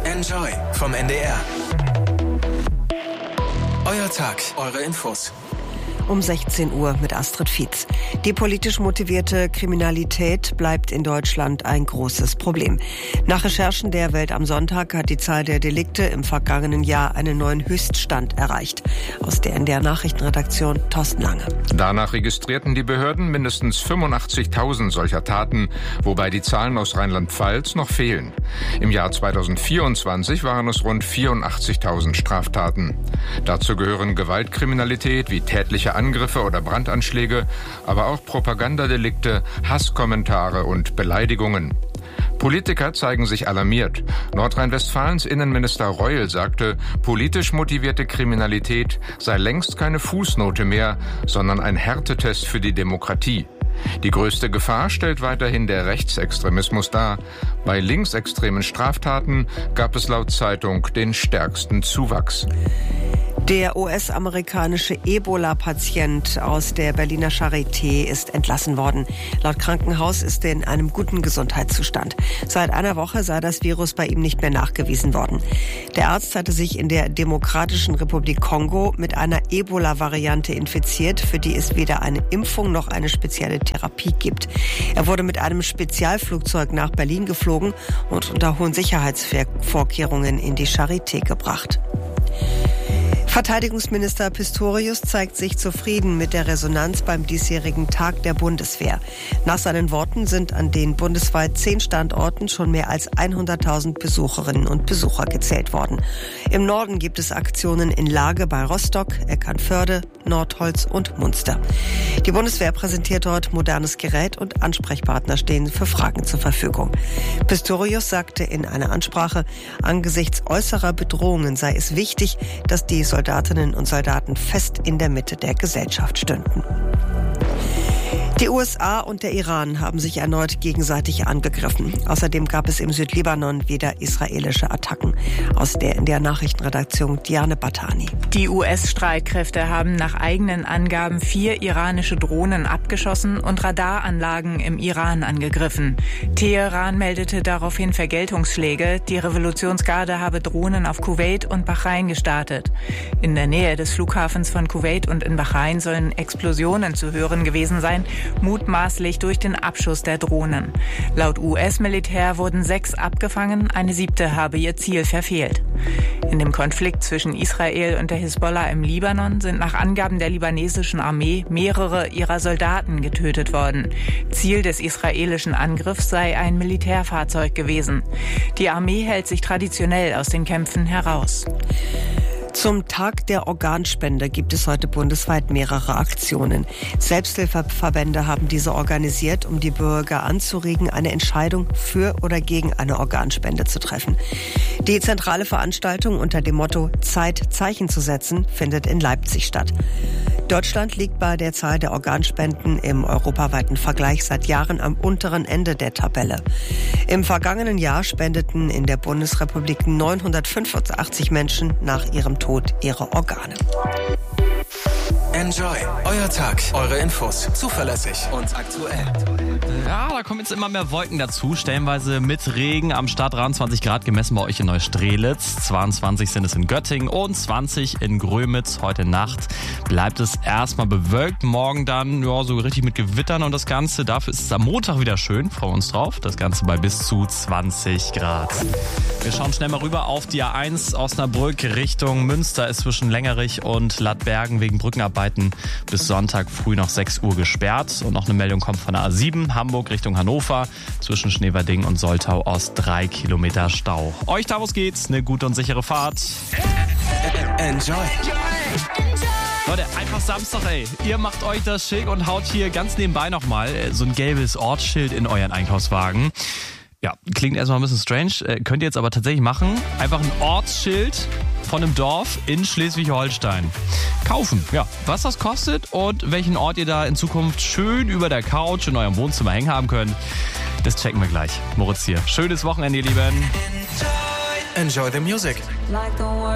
Enjoy vom NDR. Euer Tag, eure Infos. Um 16 Uhr mit Astrid Fietz. Die politisch motivierte Kriminalität bleibt in Deutschland ein großes Problem. Nach Recherchen der Welt am Sonntag hat die Zahl der Delikte im vergangenen Jahr einen neuen Höchststand erreicht. Aus der NDR Nachrichtenredaktion Thorsten Lange. Danach registrierten die Behörden mindestens 85.000 solcher Taten, wobei die Zahlen aus Rheinland-Pfalz noch fehlen. Im Jahr 2024 waren es rund 84.000 Straftaten. Dazu gehören Gewaltkriminalität wie tätliche Angriffe oder Brandanschläge, aber auch Propagandadelikte, Hasskommentare und Beleidigungen. Politiker zeigen sich alarmiert. Nordrhein-Westfalens Innenminister Reul sagte, politisch motivierte Kriminalität sei längst keine Fußnote mehr, sondern ein Härtetest für die Demokratie. Die größte Gefahr stellt weiterhin der Rechtsextremismus dar. Bei linksextremen Straftaten gab es laut Zeitung den stärksten Zuwachs. Der US-amerikanische Ebola-Patient aus der Berliner Charité ist entlassen worden. Laut Krankenhaus ist er in einem guten Gesundheitszustand. Seit einer Woche sei das Virus bei ihm nicht mehr nachgewiesen worden. Der Arzt hatte sich in der Demokratischen Republik Kongo mit einer Ebola-Variante infiziert, für die es weder eine Impfung noch eine spezielle Therapie gibt. Er wurde mit einem Spezialflugzeug nach Berlin geflogen und unter hohen Sicherheitsvorkehrungen in die Charité gebracht. Verteidigungsminister Pistorius zeigt sich zufrieden mit der Resonanz beim diesjährigen Tag der Bundeswehr. Nach seinen Worten sind an den bundesweit 10 Standorten schon mehr als 100.000 Besucherinnen und Besucher gezählt worden. Im Norden gibt es Aktionen in Lage bei Rostock, Eckernförde, Nordholz und Munster. Die Bundeswehr präsentiert dort modernes Gerät und Ansprechpartner stehen für Fragen zur Verfügung. Pistorius sagte in einer Ansprache, angesichts äußerer Bedrohungen sei es wichtig, dass die Soldatinnen und Soldaten fest in der Mitte der Gesellschaft stünden. Die USA und der Iran haben sich erneut gegenseitig angegriffen. Außerdem gab es im Südlibanon wieder israelische Attacken. Aus der NDR Nachrichtenredaktion Diane Batani. Die US-Streitkräfte haben nach eigenen Angaben 4 iranische Drohnen abgeschossen und Radaranlagen im Iran angegriffen. Teheran meldete daraufhin Vergeltungsschläge. Die Revolutionsgarde habe Drohnen auf Kuwait und Bahrain gestartet. In der Nähe des Flughafens von Kuwait und in Bahrain sollen Explosionen zu hören gewesen sein, mutmaßlich durch den Abschuss der Drohnen. Laut US-Militär wurden 6 abgefangen, eine 7. habe ihr Ziel verfehlt. In dem Konflikt zwischen Israel und der Hisbollah im Libanon sind nach Angaben der libanesischen Armee mehrere ihrer Soldaten getötet worden. Ziel des israelischen Angriffs sei ein Militärfahrzeug gewesen. Die Armee hält sich traditionell aus den Kämpfen heraus. Zum Tag der Organspende gibt es heute bundesweit mehrere Aktionen. Selbsthilfeverbände haben diese organisiert, um die Bürger anzuregen, eine Entscheidung für oder gegen eine Organspende zu treffen. Die zentrale Veranstaltung unter dem Motto Zeit, Zeichen zu setzen findet in Leipzig statt. Deutschland liegt bei der Zahl der Organspenden im europaweiten Vergleich seit Jahren am unteren Ende der Tabelle. Im vergangenen Jahr spendeten in der Bundesrepublik 985 Menschen nach ihrem Tod ihre Organe. Enjoy, euer Tag, eure Infos, zuverlässig und aktuell. Ja, da kommen jetzt immer mehr Wolken dazu, stellenweise mit Regen. Am Start 23 Grad gemessen bei euch in Neustrelitz. 22 sind es in Göttingen und 20 in Grömitz. Heute Nacht bleibt es erstmal bewölkt. Morgen dann so richtig mit Gewittern und das Ganze. Dafür ist es am Montag wieder schön. Freuen wir uns drauf. Das Ganze bei bis zu 20 Grad. Wir schauen schnell mal rüber auf die A1 Osnabrück Richtung Münster. Ist zwischen Längerich und Lattbergen wegen Brückenarbeiten bis Sonntag früh noch 6 Uhr gesperrt. Und noch eine Meldung kommt von der A7 Hamburg Richtung Hannover. Zwischen Schneverding und Soltau Ost 3 Kilometer Stau. Euch da, wo es geht, eine gute und sichere Fahrt. Enjoy. Leute, einfach Samstag, ey. Ihr macht euch das schick und haut hier ganz nebenbei nochmal so ein gelbes Ortsschild in euren Einkaufswagen. Ja, klingt erstmal ein bisschen strange. Könnt ihr jetzt aber tatsächlich machen. Einfach ein Ortsschild von einem Dorf in Schleswig-Holstein kaufen. Ja, was das kostet und welchen Ort ihr da in Zukunft schön über der Couch in eurem Wohnzimmer hängen haben könnt, das checken wir gleich. Moritz hier. Schönes Wochenende, ihr Lieben. Enjoy the music.